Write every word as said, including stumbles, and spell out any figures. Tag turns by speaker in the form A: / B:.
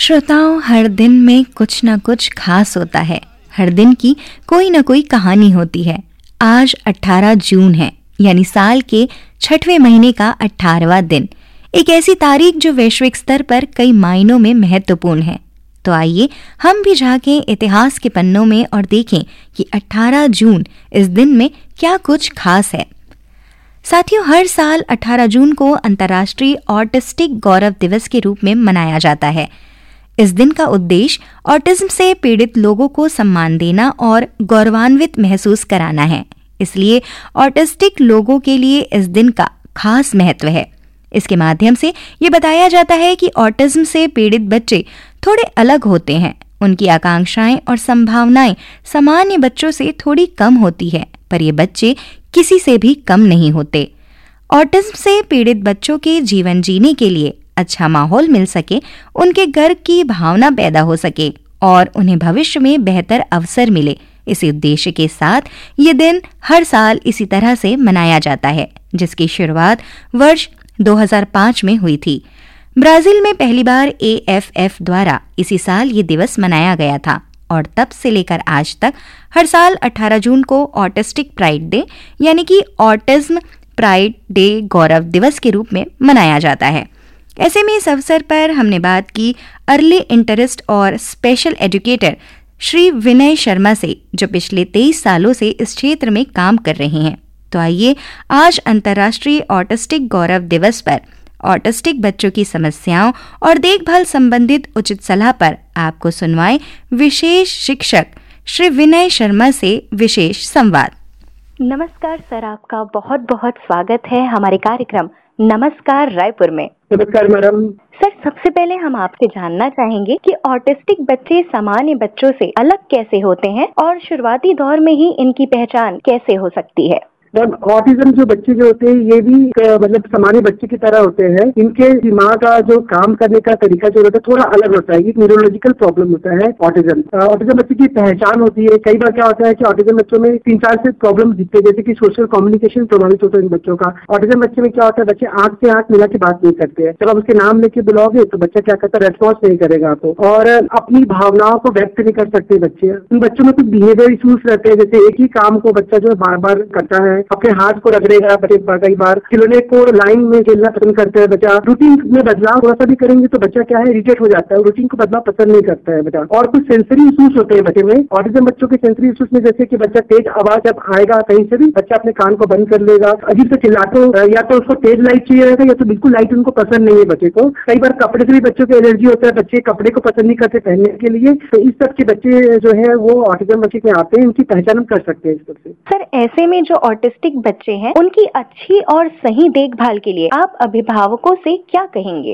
A: श्रोताओं, हर दिन में कुछ ना कुछ खास होता है। हर दिन की कोई ना कोई कहानी होती है। आज अठारह जून है, यानी साल के छठवें महीने का अठारहवां दिन। एक ऐसी तारीख जो वैश्विक स्तर पर कई मायनों में महत्वपूर्ण है। तो आइए हम भी झांकें इतिहास के पन्नों में और देखें कि अठारह जून इस दिन में क्या कुछ खास है। साथियों, हर साल अठारह जून को अंतर्राष्ट्रीय ऑटिस्टिक गौरव दिवस के रूप में मनाया जाता है। इस दिन का उद्देश्य ऑटिज्म से पीड़ित लोगों को सम्मान देना और गौरवान्वित महसूस कराना है। इसलिए ऑटिस्टिक लोगों के लिए इस दिन का खास महत्व है। इसके माध्यम से ये बताया जाता है कि ऑटिज्म से पीड़ित बच्चे थोड़े अलग होते हैं। उनकी आकांक्षाएं और संभावनाएं सामान्य बच्चों से थोड़ी कम होती है, पर ये बच्चे किसी से भी कम नहीं होते। ऑटिज्म से पीड़ित बच्चों के जीवन जीने के लिए अच्छा माहौल मिल सके, उनके गर्व की भावना पैदा हो सके और उन्हें भविष्य में बेहतर अवसर मिले, इसी उद्देश्य के साथ ये दिन हर साल इसी तरह से मनाया जाता है, जिसकी शुरुआत वर्ष दो हज़ार पाँच में हुई थी। ब्राजील में पहली बार ए एफ एफ द्वारा इसी साल ये दिवस मनाया गया था और तब से लेकर आज तक हर साल अठारह जून को ऑटिस्टिक प्राइड डे यानी कि ऑटिज्म प्राइड डे गौरव दिवस के रूप में मनाया जाता है। ऐसे में इस अवसर पर हमने बात की अर्ली इंटरेस्ट और स्पेशल एजुकेटर श्री विनय शर्मा से, जो पिछले तेईस सालों से इस क्षेत्र में काम कर रहे हैं। तो आइए आज अंतर्राष्ट्रीय ऑटिस्टिक गौरव दिवस पर ऑटिस्टिक बच्चों की समस्याओं और देखभाल संबंधित उचित सलाह पर आपको सुनवाएं विशेष शिक्षक श्री विनय शर्मा से विशेष संवाद।
B: नमस्कार सर, आपका बहुत बहुत स्वागत है हमारे कार्यक्रम नमस्कार रायपुर में।
C: नमस्कार मैडम।
B: सर, सबसे पहले हम आपसे जानना चाहेंगे कि ऑटिस्टिक बच्चे सामान्य बच्चों से अलग कैसे होते हैं और शुरुआती दौर में ही इनकी पहचान कैसे हो सकती है।
C: ऑटिज्म जो बच्चे जो होते हैं ये भी मतलब सामान्य बच्चे की तरह होते हैं। इनके दिमाग का जो काम करने का तरीका जो होता है थोड़ा अलग होता है। एक न्यूरोलॉजिकल प्रॉब्लम होता है ऑटिज्म। ऑटिज्म बच्चे की पहचान होती है। कई बार क्या होता है कि ऑटिज्म बच्चों में तीन चार से प्रॉब्लम दिखते हैं, जैसे कि सोशल कम्युनिकेशन प्रभावित होता है इन बच्चों का। ऑटिज्म बच्चे में क्या होता है, बच्चे आंख से आंख मिला के बात नहीं करते हैं। जब आप उसके नाम लेके बुलाओगे तो बच्चा क्या करता है, रेस्पॉन्स नहीं करेगा आपको, और अपनी भावनाओं को व्यक्त नहीं कर सकते बच्चे। इन बच्चों में कुछ बिहेवियर इश्यूज रहते हैं, जैसे एक ही काम को बच्चा जो बार बार करता है, अपने हाथ को रगड़ेगा, कई बार खिलौने को लाइन में खेलना पसंद करता है बच्चा। रूटीन में बदलाव थोड़ा सा भी करेंगे तो बच्चा क्या है, इरिटेट हो जाता है, रूटीन को बदलाव पसंद नहीं करता है बच्चा। और कुछ सेंसरी इश्यूज होते हैं बच्चे में। ऑटिज्म बच्चों के सेंसरी इश्यूज में जैसे कि बच्चा तेज आवाज जब आएगा कहीं से भी, बच्चा अपने कान को बंद कर लेगा, अजीब से चिल्लाते, या तो उसको तेज लाइट चाहिए रहेगा या तो बिल्कुल लाइट उनको पसंद नहीं है बच्चे को। कई बार कपड़े से भी बच्चों को एलर्जी होता है, बच्चे कपड़े को पसंद नहीं करते पहनने के लिए। तो इस तरह के बच्चे जो है वो ऑटिज्म बच्चे में आते हैं, इनकी पहचान हम कर सकते हैं इस तरह से।
B: सर, ऐसे में जो ऑटिस्टिक बच्चे हैं उनकी अच्छी और सही देखभाल के लिए आप अभिभावकों से क्या कहेंगे।